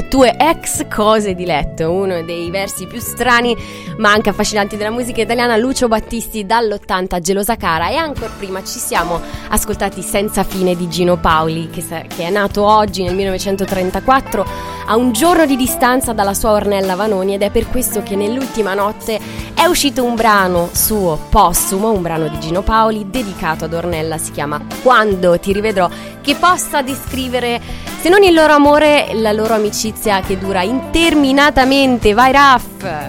tue ex cose di letto, uno dei versi più strani ma anche affascinanti della musica italiana. Lucio Battisti dall'80, Gelosa cara. E ancora prima ci siamo ascoltati Senza fine di Gino Paoli, che è nato oggi nel 1934, a un giorno di distanza dalla sua Ornella Vanoni, ed è per questo che nell'ultima notte è uscito un brano suo postumo, un brano di Gino Paoli dedicato ad Ornella, si chiama Quando ti rivedrò, che possa descrivere, se non il loro amore, la loro amicizia che dura interminatamente. Vai Raff!